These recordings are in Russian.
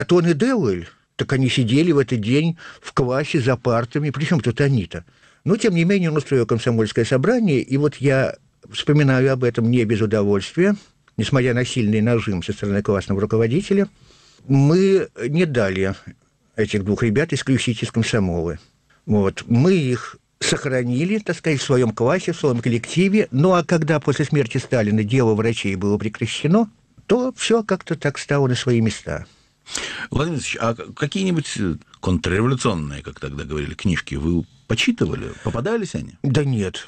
Тон и Деуэль, так они сидели в этот день в классе за партами, причем тут они-то. Но, тем не менее, он устроил комсомольское собрание, и вот я вспоминаю об этом не без удовольствия, несмотря на сильный нажим со стороны классного руководителя. Мы не дали этих двух ребят исключить из комсомола. Вот. Мы их сохранили, так сказать, в своем классе, в своем коллективе. Ну, а когда после смерти Сталина дело врачей было прекращено, то все как-то так стало на свои места. Владимир Ильич, а какие-нибудь контрреволюционные, как тогда говорили, книжки вы почитывали? Попадались они? Да нет.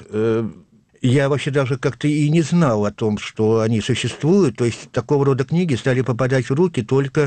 Я вообще даже как-то и не знал о том, что они существуют. То есть такого рода книги стали попадать в руки только,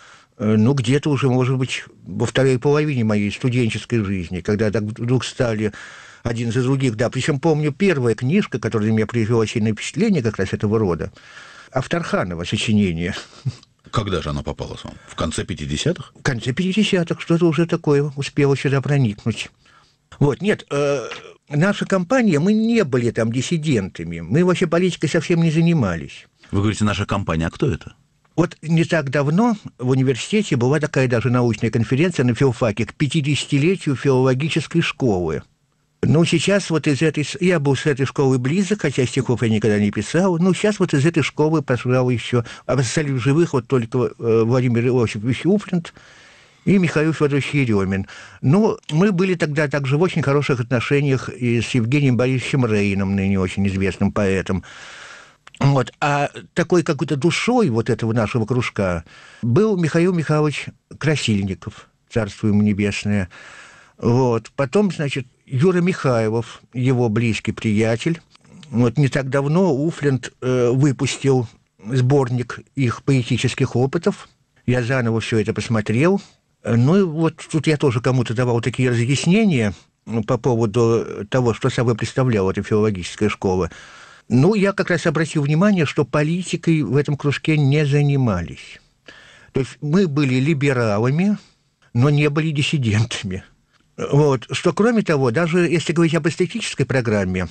где-то уже, может быть, во второй половине моей студенческой жизни, когда так вдруг стали один за других. Да, причем помню, первая книжка, которая на меня произвела сильное впечатление как раз этого рода, Авторханова сочинение. Когда же она попалась вам? В конце 50-х? В конце 50-х что-то уже такое успело сюда проникнуть. Вот, нет, наша компания, мы не были там диссидентами, мы вообще политикой совсем не занимались. Вы говорите, наша компания, а кто это? Вот не так давно в университете была такая даже научная конференция на филфаке к 50-летию филологической школы. Ну, сейчас вот из этой... Я был с этой школы близок, хотя стихов я никогда не писал. Ну, сейчас вот из этой школы, пожалуй, еще остались в живых вот только Владимир Иосифович Уфлинт и Михаил Федорович Еремин. Ну, мы были тогда также в очень хороших отношениях и с Евгением Борисовичем Рейном, ныне очень известным поэтом. Вот. А такой какой-то душой вот этого нашего кружка был Михаил Михайлович Красильников, царство ему небесное. Вот. Потом, значит, Юра Михайлов, его близкий приятель. Вот не так давно Уфлинт выпустил сборник их поэтических опытов. Я заново все это посмотрел. Ну и вот тут я тоже кому-то давал такие разъяснения по поводу того, что собой представляла эта филологическая школа. Ну, я как раз обратил внимание, что политикой в этом кружке не занимались. То есть мы были либералами, но не были диссидентами. Вот. Что, кроме того, даже если говорить об эстетической программе,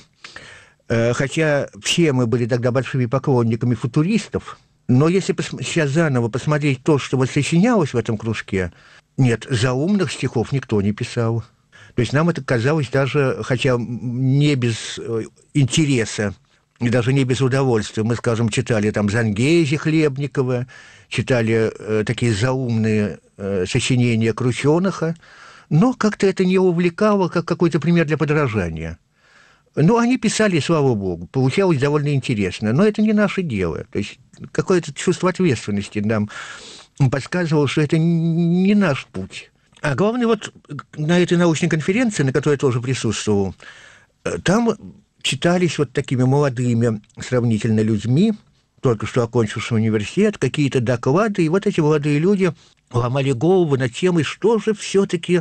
хотя все мы были тогда большими поклонниками футуристов, но если сейчас заново посмотреть то, что вот сочинялось в этом кружке, нет, заумных стихов никто не писал. То есть нам это казалось даже, хотя не без интереса, и даже не без удовольствия. Мы, скажем, читали там Зангези Хлебникова, читали такие заумные сочинения Крученыха, но как-то это не увлекало, как какой-то пример для подражания. Ну, они писали, слава богу, получалось довольно интересно, но это не наше дело. То есть какое-то чувство ответственности нам подсказывало, что это не наш путь. А главное, вот на этой научной конференции, на которой я тоже присутствовал, там читались вот такими молодыми сравнительно людьми, только что окончившими университет, какие-то доклады, и вот эти молодые люди ломали голову над темой, что же все-таки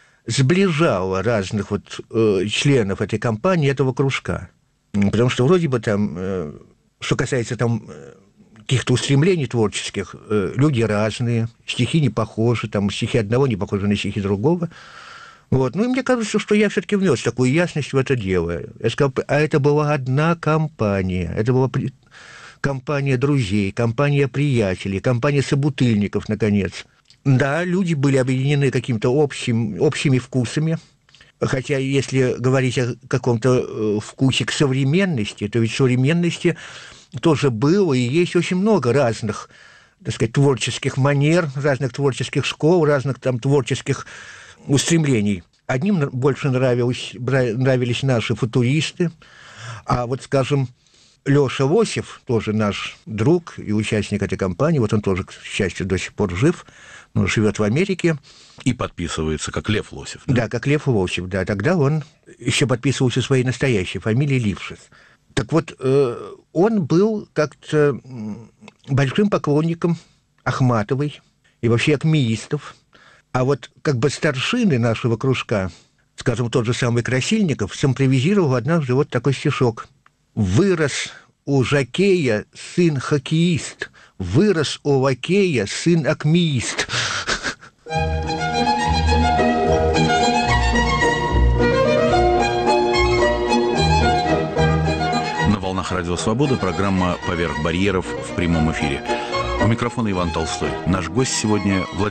сближало разных вот членов этой компании, этого кружка. Потому что вроде бы там, что касается там каких-то устремлений творческих, люди разные, стихи не похожи, там стихи одного не похожи на стихи другого. Вот. Ну, и мне кажется, что я все-таки внес такую ясность в это дело. Я сказал, а это была одна компания, это была компания друзей, компания приятелей, компания собутыльников, наконец. Да, люди были объединены какими-то общими вкусами, хотя если говорить о каком-то вкусе к современности, то ведь в современности тоже было и есть очень много разных, так сказать, творческих манер, разных творческих школ, разных там творческих устремлений. Одним больше нравились наши футуристы, а вот, скажем, Лёша Лосев, тоже наш друг и участник этой компании, вот он тоже, к счастью, до сих пор жив, но живет в Америке. И подписывается как Лев Лосев. Да, как Лев Лосев, да. Тогда он еще подписывался своей настоящей фамилией Лившиц. Так вот, он был как-то большим поклонником Ахматовой и вообще акмеистов. А вот как бы старшины нашего кружка, скажем, тот же самый Красильников, симпровизировал однажды вот такой стишок. «Вырос у жокея сын хоккеист, вырос у лакея сын акмеист». На волнах Радио Свобода программа «Поверх барьеров» в прямом эфире. У микрофона Иван Толстой. Наш гость сегодня Владимир